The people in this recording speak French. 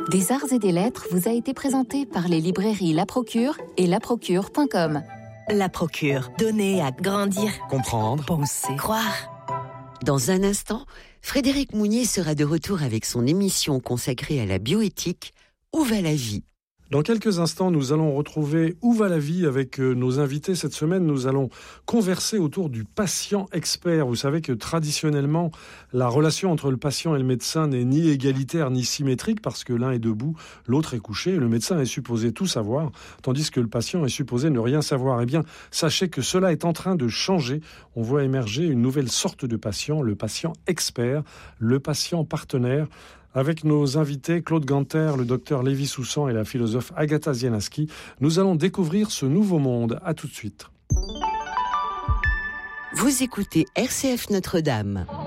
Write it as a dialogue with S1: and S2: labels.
S1: Des arts et des lettres vous a été présenté par les librairies La Procure et laprocure.com.
S2: La Procure, donner à grandir,
S3: comprendre,
S2: penser, croire.
S4: Dans un instant, Frédéric Mounier sera de retour avec son émission consacrée à la bioéthique « Où va la vie ?»
S5: Dans quelques instants, nous allons retrouver Où va la vie avec nos invités. Cette semaine, nous allons converser autour du patient expert. Vous savez que traditionnellement, la relation entre le patient et le médecin n'est ni égalitaire ni symétrique parce que l'un est debout, l'autre est couché. Le médecin est supposé tout savoir, tandis que le patient est supposé ne rien savoir. Eh bien, sachez que cela est en train de changer. On voit émerger une nouvelle sorte de patient, le patient expert, le patient partenaire. Avec nos invités, Claude Ganter, le docteur Lévi Soussan et la philosophe Agatha Zielański, nous allons découvrir ce nouveau monde. À tout de suite.
S4: Vous écoutez RCF Notre-Dame.